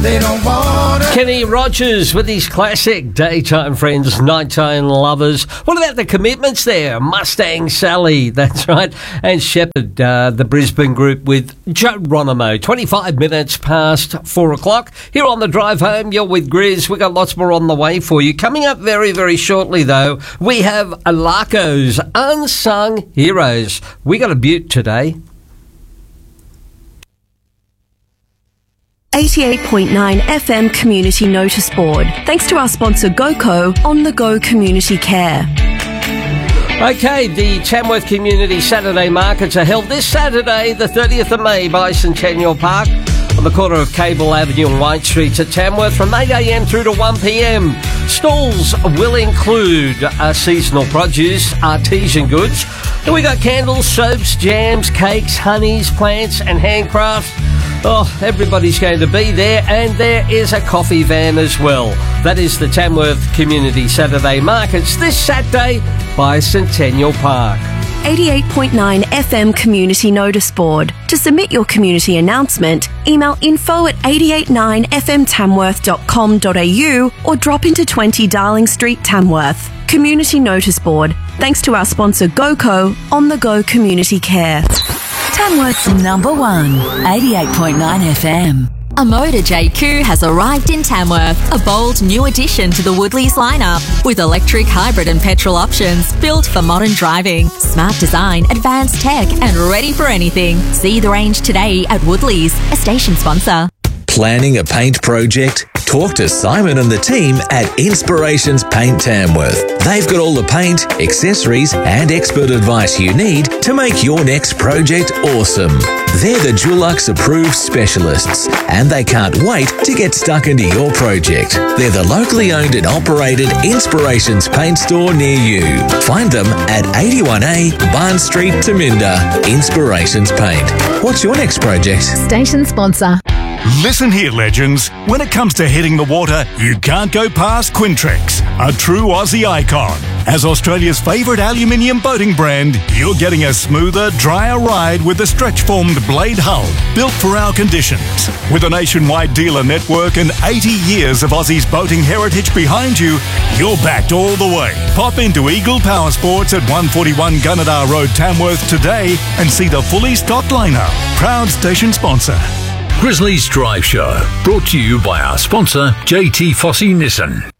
they don't want it. Kenny Rogers with his classic Daytime Friends, Nighttime Lovers. What about the commitments there? Mustang Sally, that's right. And Shepherd, the Brisbane group with Geronimo. 25 minutes past 4 o'clock. Here on the drive home, you're with Grizz. We've got lots more on the way for you. Coming up very, very shortly, though, we have Alaco's Unsung Heroes. We got a beaut today. 88.9 FM Community Notice Board. Thanks to our sponsor GoCo on the Go Community Care. Okay, the Tamworth Community Saturday Markets are held this Saturday, the 30th of May, by Centennial Park on the corner of Cable Avenue and White Street at Tamworth from 8am through to 1pm. Stalls will include seasonal produce, artisan goods. And we got candles, soaps, jams, cakes, honeys, plants and handcrafts. Oh, everybody's going to be there, and there is a coffee van as well. That is the Tamworth Community Saturday Markets this Saturday by Centennial Park. 88.9 FM Community Notice Board. To submit your community announcement, email info@889fmtamworth.com.au or drop into 20 Darling Street, Tamworth. Community Notice Board. Thanks to our sponsor GoCo on the Go Community Care. Tamworth's number one, 88.9 FM. A Motor JQ has arrived in Tamworth, a bold new addition to the Woodleys lineup, with electric, hybrid and petrol options built for modern driving, smart design, advanced tech and ready for anything. See the range today at Woodleys, a station sponsor. Planning a paint project? Talk to Simon and the team at Inspirations Paint Tamworth. They've got all the paint, accessories and expert advice you need to make your next project awesome. They're the Dulux approved specialists and they can't wait to get stuck into your project. They're the locally owned and operated Inspirations Paint store near you. Find them at 81A Barn Street, Taminda. Inspirations Paint. What's your next project? Station sponsor. Listen here, legends. When it comes to hitting the water, you can't go past Quintrex, a true Aussie icon. As Australia's favourite aluminium boating brand, you're getting a smoother, drier ride with a stretch-formed blade hull built for our conditions. With a nationwide dealer network and 80 years of Aussie's boating heritage behind you, you're backed all the way. Pop into Eagle Power Sports at 141 Gunnedah Road, Tamworth today and see the fully stocked lineup. Proud station sponsor. Grizzlies Drive Show, brought to you by our sponsor, JT Fossey Nissan.